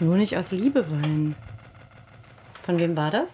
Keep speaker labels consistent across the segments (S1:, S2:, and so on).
S1: Nur nicht aus Liebe weinen. Von wem war das?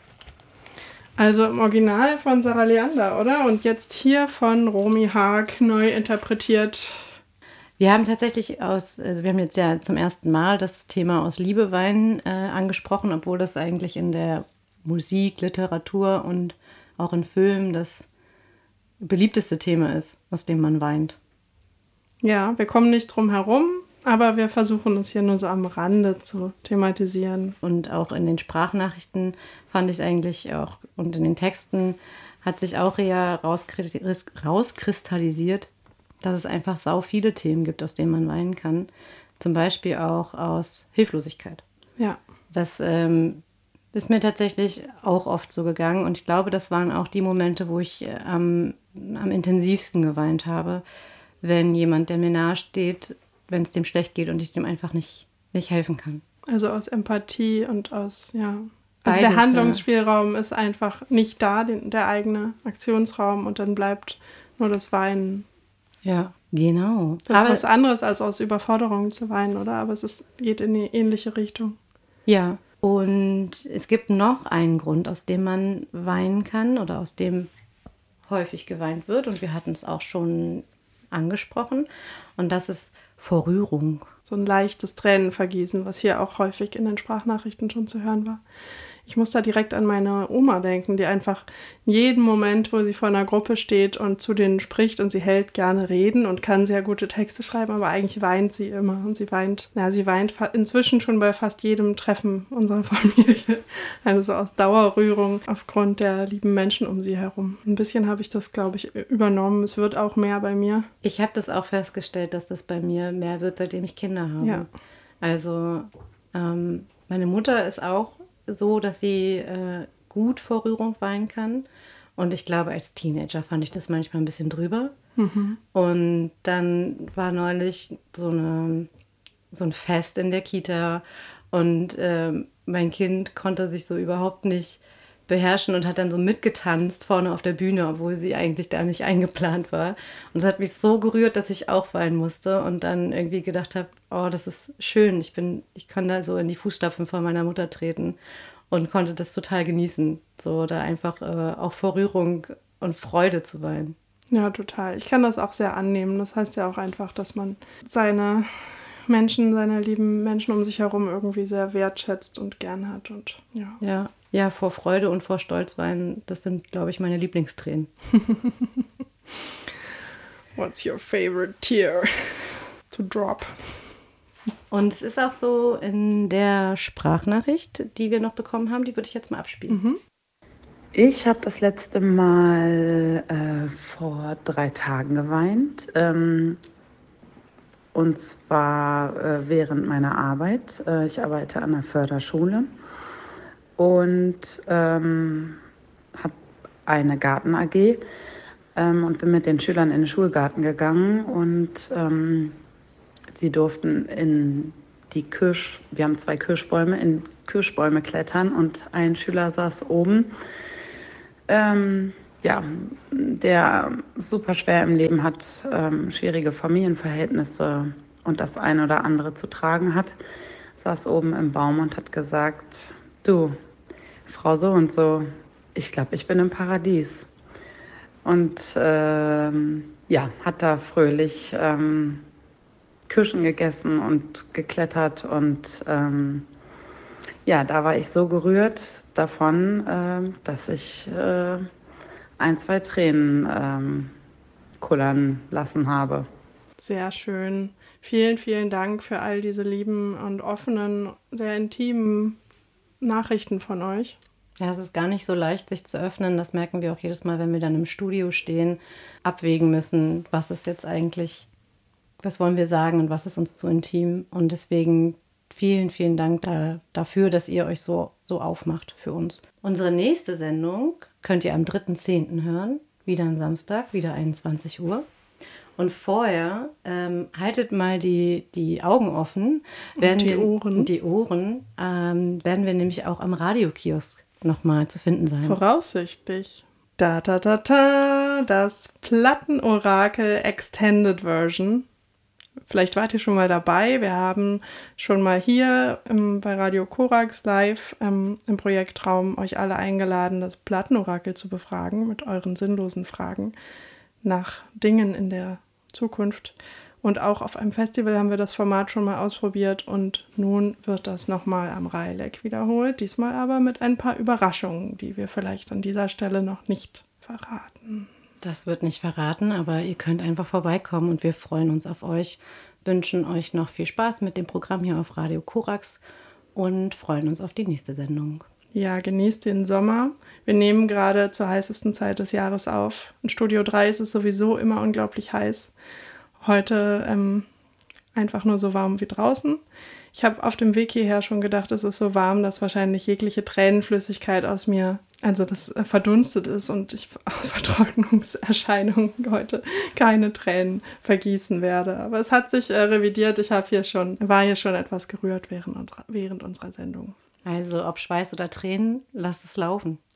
S2: Also im Original von Sarah Leander, oder? Und jetzt hier von Romy Haag neu interpretiert.
S1: Wir haben tatsächlich wir haben jetzt ja zum ersten Mal das Thema aus Liebe weinen angesprochen, obwohl das eigentlich in der Musik, Literatur und auch in Filmen das beliebteste Thema ist, aus dem man weint.
S2: Ja, wir kommen nicht drum herum, aber wir versuchen es hier nur so am Rande zu thematisieren.
S1: Und auch in den Sprachnachrichten fand ich es eigentlich auch, und in den Texten hat sich auch eher rauskristallisiert, dass es einfach sau viele Themen gibt, aus denen man weinen kann. Zum Beispiel auch aus Hilflosigkeit.
S2: Ja.
S1: Das ist mir tatsächlich auch oft so gegangen. Und ich glaube, das waren auch die Momente, wo ich am intensivsten geweint habe, wenn jemand, der mir nahe steht, wenn es dem schlecht geht und ich dem einfach nicht helfen kann.
S2: Also aus Empathie und aus, ja.
S1: Beides,
S2: also der Handlungsspielraum ist einfach nicht da, der eigene Aktionsraum, und dann bleibt nur das Weinen.
S1: Ja, genau.
S2: Das ist was anderes, als aus Überforderung zu weinen, oder? Aber geht in eine ähnliche Richtung.
S1: Ja, und es gibt noch einen Grund, aus dem man weinen kann oder aus dem häufig geweint wird. Und wir hatten es auch schon angesprochen. Und das ist vor Rührung.
S2: So ein leichtes Tränenvergießen, was hier auch häufig in den Sprachnachrichten schon zu hören war. Ich muss da direkt an meine Oma denken, die einfach in jedem Moment, wo sie vor einer Gruppe steht und zu denen spricht, und sie hält gerne Reden und kann sehr gute Texte schreiben, aber eigentlich weint sie immer. Und sie weint inzwischen schon bei fast jedem Treffen unserer Familie. Also so aus Dauerrührung aufgrund der lieben Menschen um sie herum. Ein bisschen habe ich das, glaube ich, übernommen. Es wird auch mehr bei mir.
S1: Ich habe das auch festgestellt, dass das bei mir mehr wird, seitdem ich Kinder habe.
S2: Ja.
S1: Also meine Mutter ist auch so, dass sie gut vor Rührung weinen kann. Und ich glaube, als Teenager fand ich das manchmal ein bisschen drüber.
S2: Mhm.
S1: Und dann war neulich so ein Fest in der Kita und mein Kind konnte sich so überhaupt nicht beherrschen und hat dann so mitgetanzt vorne auf der Bühne, obwohl sie eigentlich da nicht eingeplant war. Und es hat mich so gerührt, dass ich auch weinen musste und dann irgendwie gedacht habe, oh, das ist schön. Ich kann da so in die Fußstapfen von meiner Mutter treten und konnte das total genießen, so da einfach auch vor Rührung und Freude zu weinen.
S2: Ja, total. Ich kann das auch sehr annehmen. Das heißt ja auch einfach, dass man seine lieben Menschen um sich herum irgendwie sehr wertschätzt und gern hat. Und ja.
S1: Ja, vor Freude und vor Stolz weinen, das sind, glaube ich, meine Lieblingstränen.
S2: What's your favorite tear to drop?
S1: Und es ist auch so in der Sprachnachricht, die wir noch bekommen haben, die würde ich jetzt mal abspielen.
S2: Mhm.
S3: Ich habe das letzte Mal vor 3 Tagen geweint. Und zwar während meiner Arbeit. Ich arbeite an der Förderschule und habe eine Garten-AG und bin mit den Schülern in den Schulgarten gegangen. Und sie durften wir haben 2 Kirschbäume, in Kirschbäume klettern, und ein Schüler saß oben. Der super schwer im Leben hat, schwierige Familienverhältnisse und das eine oder andere zu tragen hat, saß oben im Baum und hat gesagt: Du, Frau so und so, ich glaube, ich bin im Paradies. Und hat da fröhlich Kirschen gegessen und geklettert. Und da war ich so gerührt davon, dass ich 1, 2 Tränen kullern lassen habe.
S2: Sehr schön. Vielen, vielen Dank für all diese lieben und offenen, sehr intimen Nachrichten von euch.
S1: Ja, es ist gar nicht so leicht, sich zu öffnen. Das merken wir auch jedes Mal, wenn wir dann im Studio stehen, abwägen müssen, was ist jetzt eigentlich, was wollen wir sagen und was ist uns zu intim. Und deswegen vielen, vielen Dank dafür, dass ihr euch so aufmacht für uns. Unsere nächste Sendung könnt ihr am 3.10. hören, wieder am Samstag, wieder 21 Uhr. Und vorher haltet mal die Augen offen.
S2: Die Ohren.
S1: Die Ohren werden wir nämlich auch am Radiokiosk nochmal zu finden sein.
S2: Voraussichtlich. Das Plattenorakel Extended Version. Vielleicht wart ihr schon mal dabei. Wir haben schon mal hier bei Radio Korax live im Projektraum euch alle eingeladen, das Plattenorakel zu befragen mit euren sinnlosen Fragen nach Dingen in der Zukunft. Und auch auf einem Festival haben wir das Format schon mal ausprobiert und nun wird das nochmal am Raileck wiederholt. Diesmal aber mit ein paar Überraschungen, die wir vielleicht an dieser Stelle noch nicht verraten.
S1: Das wird nicht verraten, aber ihr könnt einfach vorbeikommen und wir freuen uns auf euch, wünschen euch noch viel Spaß mit dem Programm hier auf Radio Korax und freuen uns auf die nächste Sendung.
S2: Ja, genießt den Sommer. Wir nehmen gerade zur heißesten Zeit des Jahres auf. In Studio 3 ist es sowieso immer unglaublich heiß. Heute einfach nur so warm wie draußen. Ich habe auf dem Weg hierher schon gedacht, es ist so warm, dass wahrscheinlich jegliche Tränenflüssigkeit aus mir, also das verdunstet ist und ich aus Vertrocknungserscheinungen heute keine Tränen vergießen werde. Aber es hat sich revidiert. Ich war hier schon etwas gerührt während unserer Sendung.
S1: Also ob Schweiß oder Tränen, lasst es laufen.